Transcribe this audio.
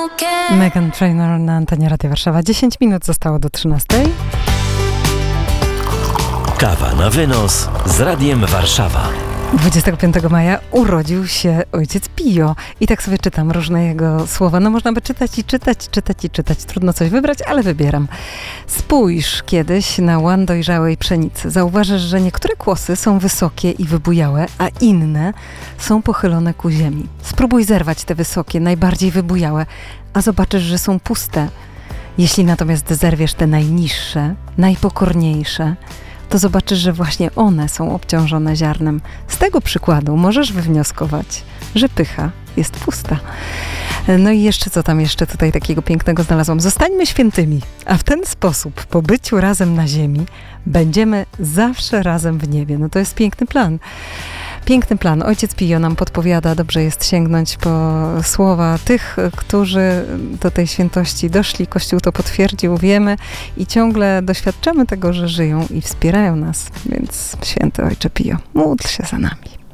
Meghan Trainor na antenie Radia Warszawa. 10 minut zostało do 13. Kawa na wynos z Radiem Warszawa. 25 maja urodził się ojciec Pio. I tak sobie czytam różne jego słowa. No można by czytać i czytać. Trudno coś wybrać, ale wybieram. Spójrz kiedyś na łan dojrzałej pszenicy. Zauważysz, że niektóre kłosy są wysokie i wybujałe, a inne są pochylone ku ziemi. Spróbuj zerwać te wysokie, najbardziej wybujałe, a zobaczysz, że są puste. Jeśli natomiast zerwiesz te najniższe, najpokorniejsze, to zobaczysz, że właśnie one są obciążone ziarnem. Z tego przykładu możesz wywnioskować, że pycha jest pusta. No i jeszcze co tam jeszcze tutaj takiego pięknego znalazłam? Zostańmy świętymi, a w ten sposób po byciu razem na ziemi będziemy zawsze razem w niebie. No to jest piękny plan. Piękny plan. Ojciec Pio nam podpowiada, dobrze jest sięgnąć po słowa tych, którzy do tej świętości doszli. Kościół to potwierdził, wiemy i ciągle doświadczamy tego, że żyją i wspierają nas. Więc święty Ojcze Pio, módl się za nami.